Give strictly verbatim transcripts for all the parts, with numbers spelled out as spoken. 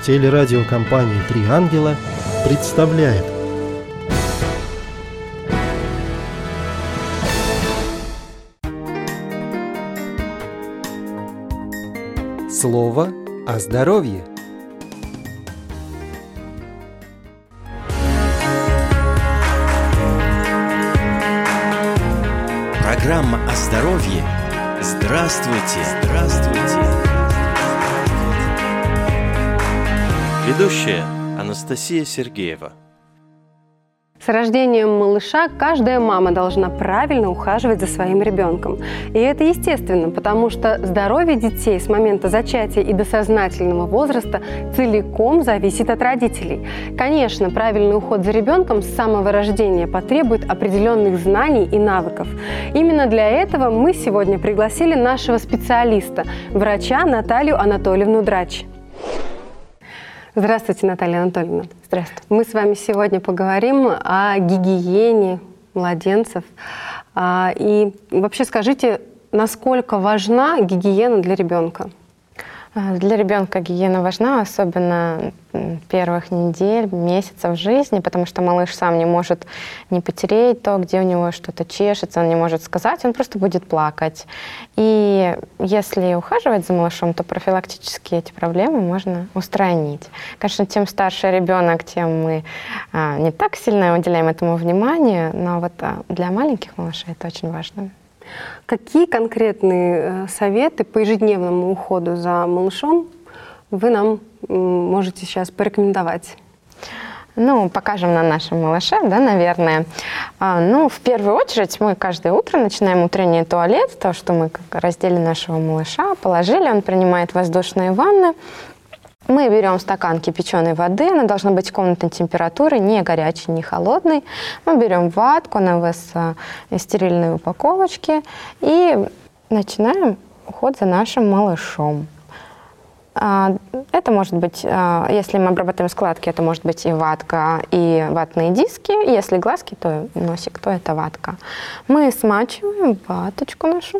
Телерадиокомпания «Три ангела» представляет Слово о здоровье. Программа о здоровье. Здравствуйте, здравствуйте. Ведущая Анастасия Сергеева. С рождением малыша каждая мама должна правильно ухаживать за своим ребенком. И это естественно, потому что здоровье детей с момента зачатия и до сознательного возраста целиком зависит от родителей. Конечно, правильный уход за ребенком с самого рождения потребует определенных знаний и навыков. Именно для этого мы сегодня пригласили нашего специалиста, врача Наталью Анатольевну Драч. Здравствуйте, Наталья Анатольевна. Здравствуйте. Мы с вами сегодня поговорим о гигиене младенцев. И вообще скажите, насколько важна гигиена для ребенка? Для ребенка гигиена важна, особенно первых недель, месяцев жизни, потому что малыш сам не может не потереть то, где у него что-то чешется, он не может сказать, он просто будет плакать. И если ухаживать за малышом, то профилактически эти проблемы можно устранить. Конечно, чем старше ребенок, тем мы а, не так сильно уделяем этому внимания, но вот а, для маленьких малышей это очень важно. Какие конкретные советы по ежедневному уходу за малышом вы нам можете сейчас порекомендовать? Ну, покажем на нашем малыше, да, наверное. А, ну, в первую очередь мы каждое утро начинаем утренний туалет, то, что мы раздели нашего малыша, положили, он принимает воздушные ванны. Мы берем стакан кипяченой воды, она должна быть комнатной температуры, не горячей, не холодной. Мы берем ватку, она у вас в стерильной упаковочке, и начинаем уход за нашим малышом. Это может быть, если мы обрабатываем складки, это может быть и ватка, и ватные диски. Если глазки, то носик, то это ватка. Мы смачиваем ваточку нашу.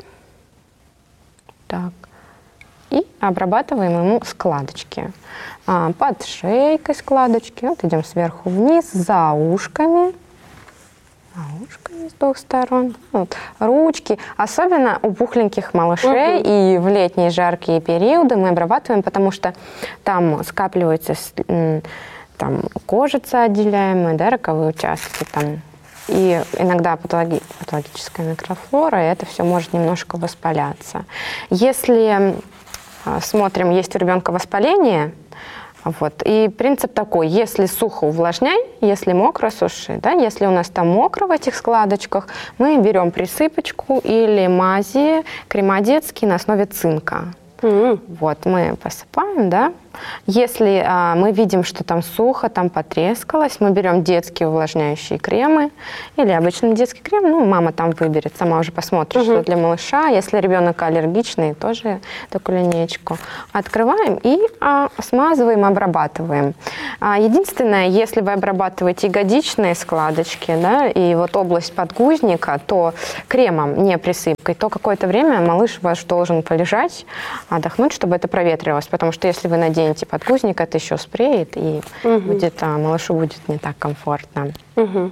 Так. И обрабатываем ему складочки. А, под шейкой складочки. Вот идем сверху вниз, за ушками. За ушками с двух сторон. Вот. Ручки. Особенно у пухленьких малышей угу. и в летние жаркие периоды мы обрабатываем, потому что там скапливается там, кожица отделяемая, да, роговые участки там. И иногда патологи- патологическая микрофлора, и это все может немножко воспаляться. Если смотрим, есть у ребенка воспаление, вот, и принцип такой, если сухо, увлажняй, если мокро, суши. Да? Если у нас там мокро в этих складочках, мы берем присыпочку или мази, крема детские на основе цинка. Mm-hmm. Вот, мы посыпаем, да. Если а, мы видим, что там сухо, там потрескалось, мы берем детские увлажняющие кремы или обычный детский крем, ну, мама там выберет, сама уже посмотрит, mm-hmm. что для малыша. Если ребенок аллергичный, тоже такую линеечку. Открываем и а, смазываем, обрабатываем. А, единственное, если вы обрабатываете ягодичные складочки, да, и вот область подгузника, то кремом, не присыпкой, то какое-то время малыш ваш должен полежать, отдохнуть, чтобы это проветрилось, потому что если вы наденете подгузник, это еще спреет, и угу. будет, а, малышу будет не так комфортно. Угу.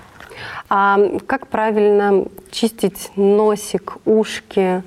А как правильно чистить носик, ушки?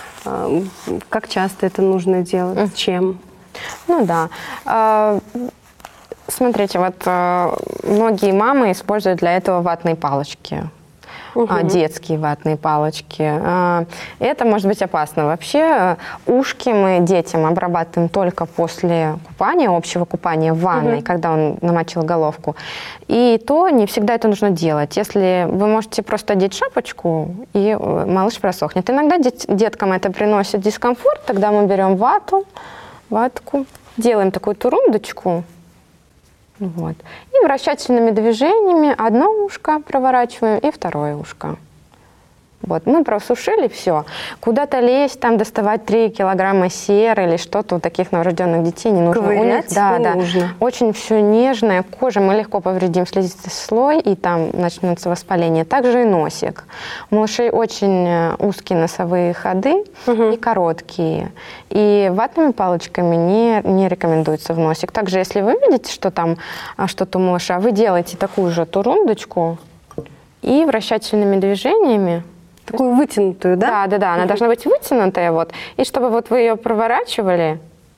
Как часто это нужно делать? С чем? Ну да. А, смотрите, вот а, многие мамы используют для этого ватные палочки. Угу. Детские ватные палочки. Это может быть опасно. Вообще ушки мы детям обрабатываем только после купания, общего купания в ванной, угу. когда он намочил головку. И то не всегда это нужно делать. Если вы можете просто одеть шапочку, и малыш просохнет. Иногда дет- деткам это приносит дискомфорт, тогда мы берем вату, ватку, делаем такую турундочку. Вот. И вращательными движениями одно ушко проворачиваем и второе ушко. Вот, мы просушили все. Куда-то лезть, там доставать три килограмма серы или что-то у таких новорожденных детей не нужно. Ковырять у них, да, не да, нужно. очень все нежное, кожа, мы легко повредим слизистый слой, и там начнется воспаление. Также и носик. У малышей очень узкие носовые ходы угу. и короткие. И ватными палочками не, не рекомендуется в носик. Также, если вы видите, что там что-то у малыша, вы делаете такую же турундочку и вращательными движениями. Такую вытянутую, да? Да, да, да, она должна быть вытянутая, вот. И чтобы вот вы ее проворачивали,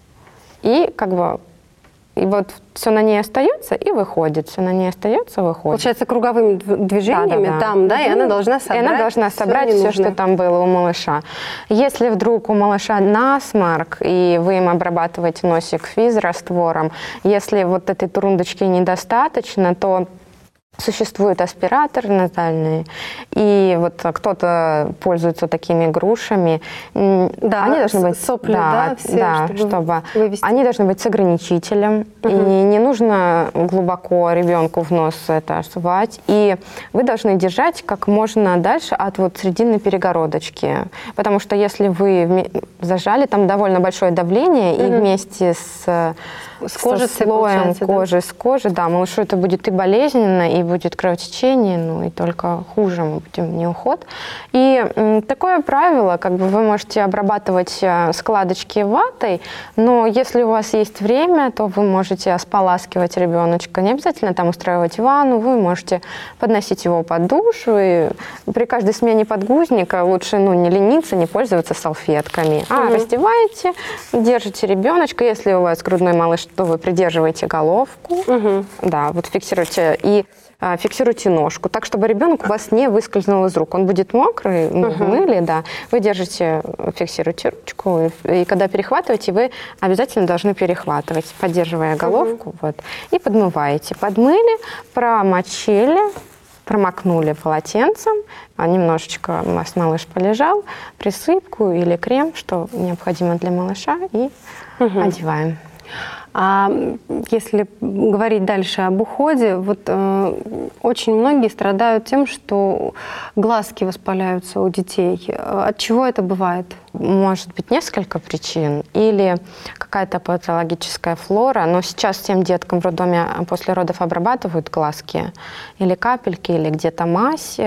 и как бы, и вот все на ней остается и выходит, все на ней остается, выходит. Получается, круговыми движениями да, да, да. там, да, и она должна собрать. И она должна собрать все, все, что там было у малыша. Если вдруг у малыша насморк, и вы им обрабатываете носик физраствором, если вот этой турундочки недостаточно, то существуют аспираторы назальные, и вот кто-то пользуется такими грушами. Да, они должны быть сопли, да, да, все, да, чтобы, чтобы вывести. Они должны быть с ограничителем, угу. и не нужно глубоко ребенку в нос это совать, и вы должны держать как можно дальше от вот середины перегородочки, потому что если вы зажали, там довольно большое давление, угу. и вместе с С кожей, со слоем кожи, да? с кожи, да, малышу это будет и болезненно, и будет кровотечение, ну и только хуже мы будем не уход. И м, такое правило, как бы вы можете обрабатывать складочки ватой, но если у вас есть время, то вы можете осполаскивать ребеночка, не обязательно там устраивать ванну, вы можете подносить его под душ, и при каждой смене подгузника лучше ну, не лениться, не пользоваться салфетками, а угу. раздеваете, держите ребеночка, если у вас грудной малыш, то вы придерживаете головку, угу. да, вот фиксируете и а, фиксируйте ножку, так, чтобы ребенок у вас не выскользнул из рук. Он будет мокрый, ну, угу. в мыле, да. Вы держите, фиксируете ручку, и, и когда перехватываете, вы обязательно должны перехватывать, поддерживая головку, угу. вот, и подмываете. Подмыли, промочили, промокнули полотенцем, немножечко у вас малыш полежал, присыпку или крем, что необходимо для малыша, и угу. одеваем. А если говорить дальше об уходе, вот э, очень многие страдают тем, что глазки воспаляются у детей. От чего это бывает? Может быть несколько причин. Или какая-то патологическая флора, но сейчас всем деткам в роддоме после родов обрабатывают глазки. Или капельки, или где-то мазь.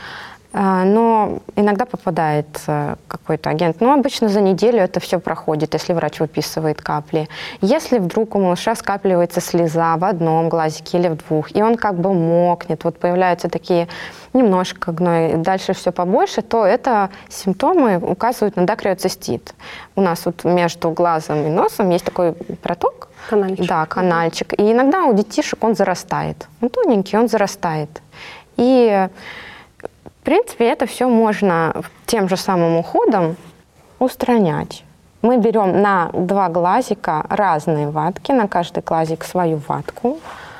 Но иногда попадает какой-то агент. Но обычно за неделю это все проходит, если врач выписывает капли. Если вдруг у малыша скапливается слеза в одном глазике или в двух, и он как бы мокнет, вот появляются такие немножко гной, дальше все побольше, то это симптомы указывают на дакриоцистит. У нас вот между глазом и носом есть такой проток. Канальчик. Да, канальчик. И иногда у детишек он зарастает. Он тоненький, он зарастает. И в принципе, это все можно тем же самым уходом устранять. Мы берем на два глазика разные ватки, на каждый глазик свою ватку.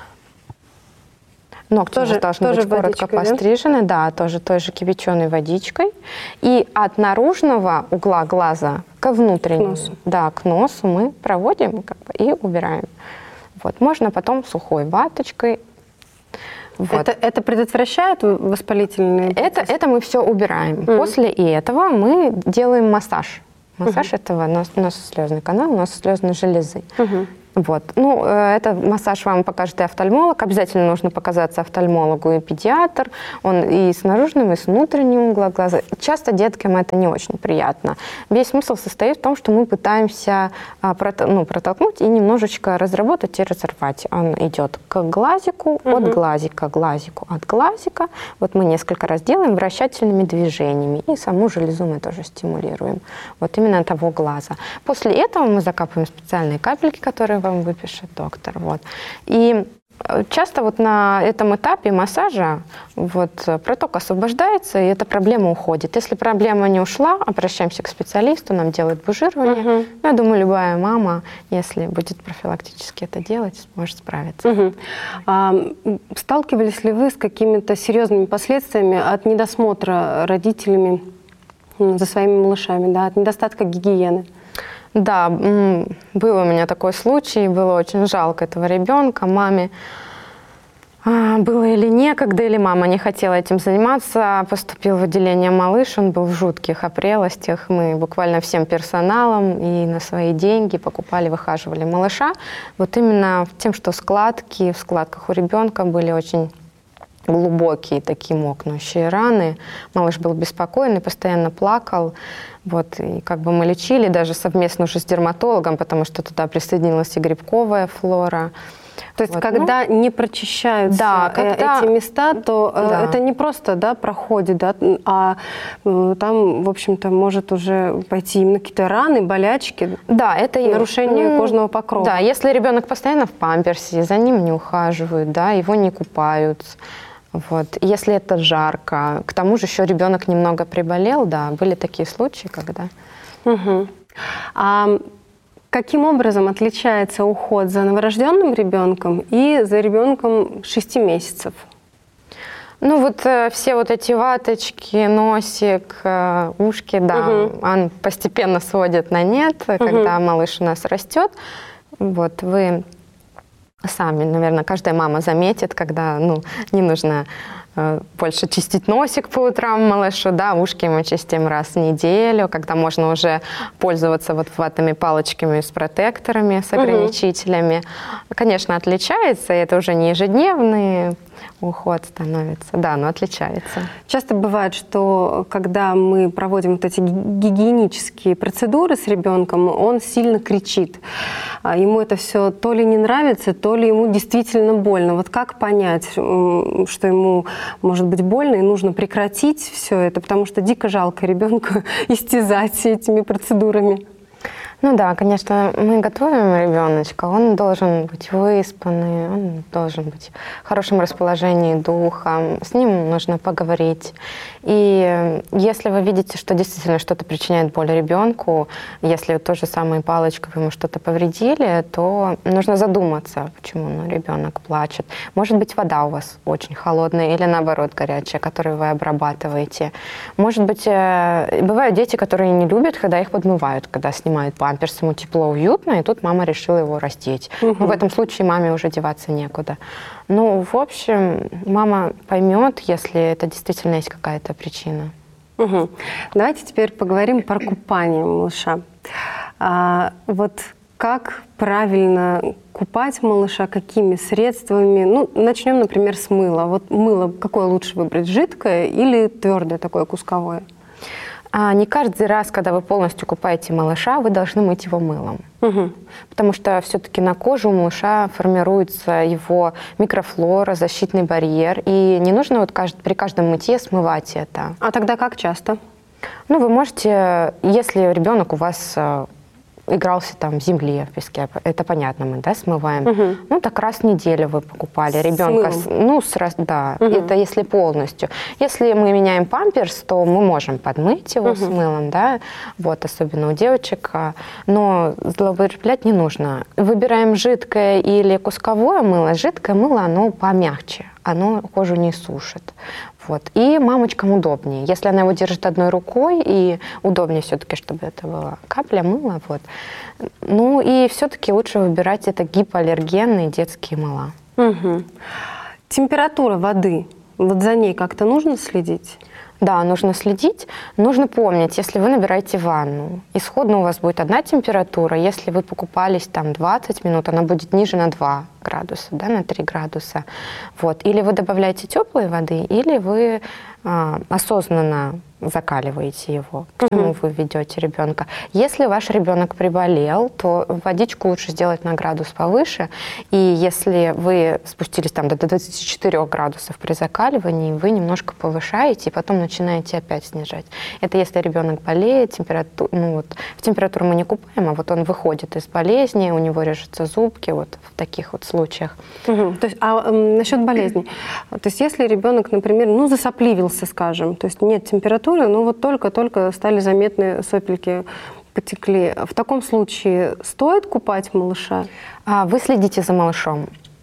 Ногти тоже, должны тоже быть коротко пострижены, да? да, тоже той же кипяченой водичкой. И от наружного угла глаза к внутреннему, к носу, да, к носу мы проводим как бы, и убираем. Вот. Можно потом сухой ваточкой. Вот. Это, это предотвращает воспалительные процессы? Это, это мы все убираем. Mm. После этого мы делаем массаж. Массаж uh-huh. этого нос, носослезный канал, носослезной железы. Uh-huh. Вот. Ну, это массаж вам покажет и офтальмолог. Обязательно нужно показаться офтальмологу и педиатр. Он и с наружным, и с внутренним угла глаза. Часто деткам это не очень приятно. Весь смысл состоит в том, что мы пытаемся ну, протолкнуть и немножечко разработать и разорвать. Он идет к глазику, угу. от глазика к глазику, от глазика. Вот мы несколько раз делаем вращательными движениями. И саму железу мы тоже стимулируем. Вот именно того глаза. После этого мы закапываем специальные капельки, которые вам выпишет доктор. Вот. И часто вот на этом этапе массажа вот, проток освобождается, и эта проблема уходит. Если проблема не ушла, обращаемся к специалисту, нам делают бужирование. Uh-huh. Ну, я думаю, любая мама, если будет профилактически это делать, сможет справиться. Uh-huh. А, сталкивались ли вы с какими-то серьезными последствиями от недосмотра родителями за своими малышами, да, от недостатка гигиены? Да, был у меня такой случай, было очень жалко этого ребенка. Маме Было или некогда, или мама не хотела этим заниматься, поступил в отделение малыш, он был в жутких опрелостях. Мы буквально всем персоналом и на свои деньги покупали, выхаживали малыша. Вот именно тем, что складки, в складках у ребенка были очень глубокие такие мокнущие раны. Малыш был беспокойный, постоянно плакал. Вот, и как бы мы лечили даже совместно уже с дерматологом, потому что туда присоединилась и грибковая флора. То есть, вот, когда ну, не прочищаются да, когда, эти места, то да. это не просто, да, проходит, да, а там, в общем-то, может уже пойти именно какие-то раны, болячки, да, это нарушение ну, кожного покрова. Да, если ребенок постоянно в памперсе, за ним не ухаживают, да, его не купают. Вот. Если это жарко, к тому же еще ребенок немного приболел, да, были такие случаи, когда. Угу. А каким образом отличается уход за новорожденным ребенком и за ребенком шести месяцев? Ну вот э, все вот эти ваточки, носик, э, ушки, да, угу. он постепенно сводит на нет, угу. когда малыш у нас растет. Вот вы сами, наверное, каждая мама заметит, когда ну, не нужно э, больше чистить носик по утрам малышу, да, ушки мы чистим раз в неделю, когда можно уже пользоваться вот ватными палочками с протекторами, с ограничителями. Угу. Конечно, отличается, это уже не ежедневный уход становится, да, но отличается. Часто бывает, что когда мы проводим вот эти гигиенические процедуры с ребенком, он сильно кричит. Ему это все то ли не нравится, то ли ему действительно больно. Вот как понять, что ему может быть больно и нужно прекратить все это, потому что дико жалко ребенка истязать этими процедурами? Ну да, конечно, мы готовим ребеночка, он должен быть выспанный, он должен быть в хорошем расположении духа, с ним нужно поговорить. И если вы видите, что действительно что-то причиняет боль ребенку, если то же самое палочкой ему что-то повредили, то нужно задуматься, почему ну, ребенок плачет. Может быть, вода у вас очень холодная или наоборот горячая, которую вы обрабатываете. Может быть, бывают дети, которые не любят, когда их подмывают, когда снимают памперс. Памперс, ему тепло, уютно, и тут мама решила его раздеть. Угу. В этом случае маме уже деваться некуда. Ну, в общем, мама поймет, если это действительно есть какая-то причина. Угу. Давайте теперь поговорим про купание малыша. А, вот как правильно купать малыша, какими средствами? Ну, начнем, например, с мыла. Вот мыло какое лучше выбрать, жидкое или твердое, такое кусковое? А не каждый раз, когда вы полностью купаете малыша, вы должны мыть его мылом. Угу. Потому что все-таки на коже у малыша формируется его микрофлора, защитный барьер. И не нужно вот при каждом мытье смывать это. А тогда как часто? Ну, вы можете, если ребенок у вас игрался там в земле, в песке, это понятно, мы, да, смываем. Угу. Ну, так раз в неделю вы покупали ребенка. С, ну, с, да, угу. это если полностью. Если мы меняем памперс, то мы можем подмыть его угу. с мылом, да, вот, особенно у девочек. Но злоупотреблять не нужно. Выбираем жидкое или кусковое мыло. Жидкое мыло, оно помягче, оно кожу не сушит. Вот. И мамочкам удобнее. Если она его держит одной рукой, и удобнее все-таки, чтобы это была капля мыла. Вот. Ну и все-таки лучше выбирать это гипоаллергенные детские мыла. Угу. Температура воды, вот за ней как-то нужно следить? Да, нужно следить. Нужно помнить, если вы набираете ванну, исходно у вас будет одна температура. Если вы покупались там двадцать минут, она будет ниже на два градуса, да, на три градуса. Вот. Или вы добавляете теплой воды, или вы а, осознанно закаливаете его, к чему uh-huh. вы ведете ребенка. Если ваш ребенок приболел, то водичку лучше сделать на градус повыше. И если вы спустились там до двадцати четырёх градусов при закаливании, вы немножко повышаете и потом начинаете опять снижать. Это если ребенок болеет, температура, ну вот, в температуру мы не купаем, а вот он выходит из болезни, у него режутся зубки, вот в таких вот случаях. Uh-huh. То есть, а э, насчет болезни? То есть если ребенок, например, ну засопливился, скажем, то есть нет температуры, ну вот только-только стали заметны сопельки, потекли. В таком случае стоит купать малыша? Вы следите за малышом.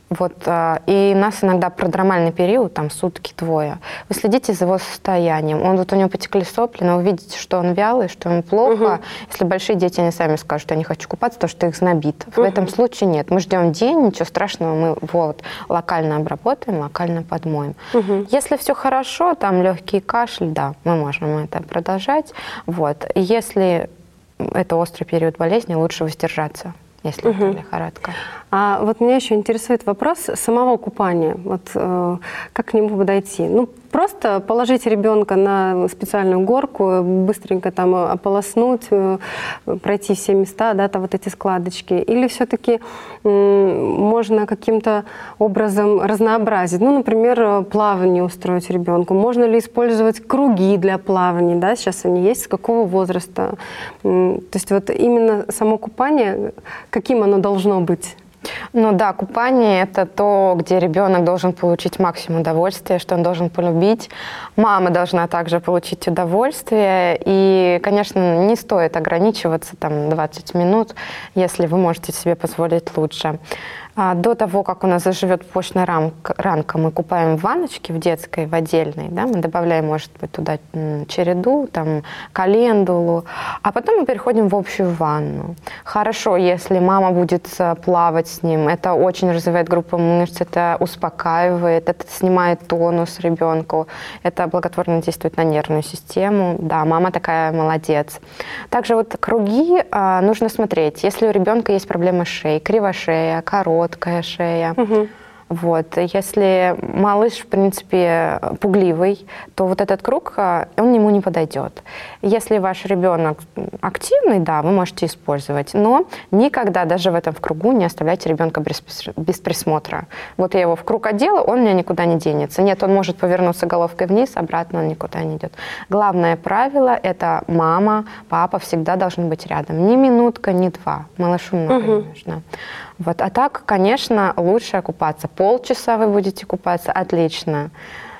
Вот, и у нас иногда продромальный период, там сутки-двое. Вы следите за его состоянием. Он, вот у него потекли сопли, но вы видите, что он вялый, что ему плохо. Угу. Если большие дети, они сами скажут, что я не хочу купаться, потому что их знобит. В угу. этом случае нет. Мы ждем день, ничего страшного, мы вот локально обработаем, локально подмоем. Угу. Если все хорошо, там легкий кашель, да, мы можем это продолжать. Вот. И если это острый период болезни, лучше воздержаться, если угу. это лихорадка. А вот меня еще интересует вопрос самого купания. Вот э, как к нему подойти? Ну, просто положить ребенка на специальную горку, быстренько там ополоснуть, э, пройти все места, да, там вот эти складочки. Или все-таки э, можно каким-то образом разнообразить? Ну, например, плавание устроить ребенку. Можно ли использовать круги для плавания? Да? Сейчас они есть. С какого возраста? То есть вот именно само купание, каким оно должно быть? Ну да, купание – это то, где ребенок должен получить максимум удовольствия, что он должен полюбить. Мама должна также получить удовольствие. И, конечно, не стоит ограничиваться там двадцать минут, если вы можете себе позволить лучше. До того, как у нас заживет почная ранка, мы купаем в ванночке, в детской, в отдельной. Да? Мы добавляем, может быть, туда череду, там, календулу. А потом мы переходим в общую ванну. Хорошо, если мама будет плавать с ним. Это очень развивает группу мышц, это успокаивает, это снимает тонус ребенку. Это благотворно действует на нервную систему. Да, мама такая молодец. Также вот круги а, нужно смотреть. Если у ребенка есть проблемы с шеей, кривошея, короткая, короткая шея. Угу. Вот. Если малыш, в принципе, пугливый, то вот этот круг, он ему не подойдет. Если ваш ребенок активный, да, вы можете использовать, но никогда даже в этом кругу не оставляйте ребенка без, без присмотра. Вот я его в круг одела, он у меня никуда не денется. Нет, он может повернуться головкой вниз, обратно он никуда не идет. Главное правило – это мама, папа всегда должны быть рядом. Ни минутка, ни два. Малышу много не нужно. Вот. А так, конечно, лучше купаться. Полчаса вы будете купаться, отлично.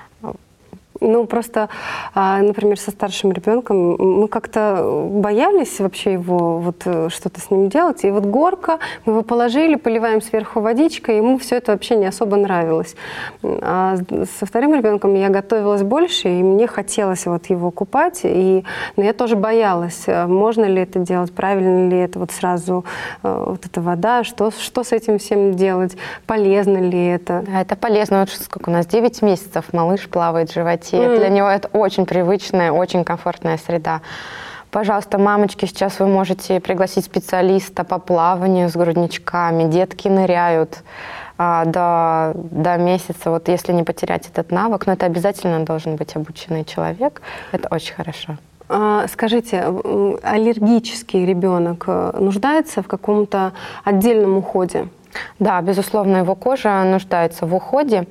Ну, просто, например, со старшим ребенком мы как-то боялись вообще его, вот что-то с ним делать. И вот горка, мы его положили, поливаем сверху водичкой, ему все это вообще не особо нравилось. А со вторым ребенком я готовилась больше, и мне хотелось вот его купать. И, но я тоже боялась, можно ли это делать, правильно ли это, вот сразу вот эта вода, что, что с этим всем делать, полезно ли это. Да, это полезно. Вот сколько у нас, девять месяцев малыш плавает в животе. Mm. Для него это очень привычная, очень комфортная среда. Пожалуйста, мамочки, сейчас вы можете пригласить специалиста по плаванию с грудничками. Детки ныряют а, до, до месяца, вот если не потерять этот навык. Но это обязательно должен быть обученный человек. Это очень хорошо. А, скажите, аллергический ребенок нуждается в каком-то отдельном уходе? Да, безусловно, его кожа нуждается в уходе.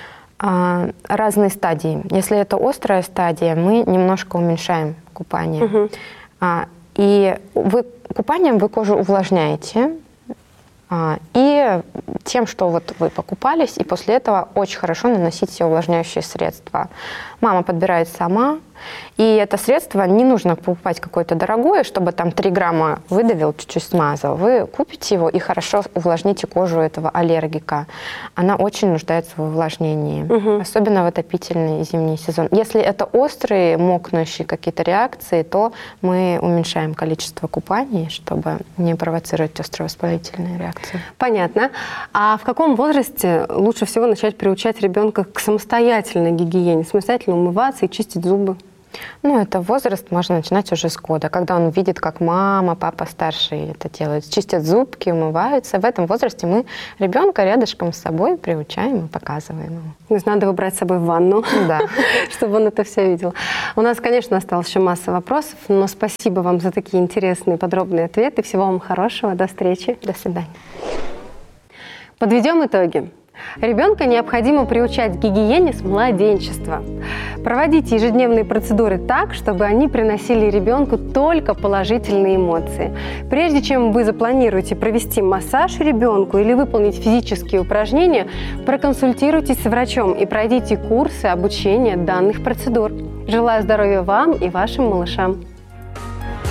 Разные стадии. Если это острая стадия, мы немножко уменьшаем купание. Угу. И вы купанием вы кожу увлажняете. И тем, что вот вы покупались, и после этого очень хорошо наносить все увлажняющие средства. Мама подбирает сама, и это средство не нужно покупать какое-то дорогое, чтобы там три грамма выдавил, чуть-чуть смазал. Вы купите его и хорошо увлажните кожу этого аллергика. Она очень нуждается в увлажнении, угу. особенно в отопительный и зимний сезон. Если это острые, мокнущие какие-то реакции, то мы уменьшаем количество купаний, чтобы не провоцировать островоспалительные реакции. Понятно. А в каком возрасте лучше всего начать приучать ребенка к самостоятельной гигиене, самостоятельно умываться и чистить зубы? Ну, это возраст можно начинать уже с года, когда он видит, как мама, папа старшие это делают, чистят зубки, умываются. В этом возрасте мы ребенка рядышком с собой приучаем и показываем ему. То есть надо его брать с собой в ванну, да. чтобы он это все видел. У нас, конечно, осталось еще масса вопросов, но спасибо вам за такие интересные подробные ответы. Всего вам хорошего. До встречи. До свидания. Подведем итоги. Ребенка необходимо приучать к гигиене с младенчества. Проводите ежедневные процедуры так, чтобы они приносили ребенку только положительные эмоции. Прежде чем вы запланируете провести массаж ребенку или выполнить физические упражнения, проконсультируйтесь с врачом и пройдите курсы обучения данных процедур. Желаю здоровья вам и вашим малышам!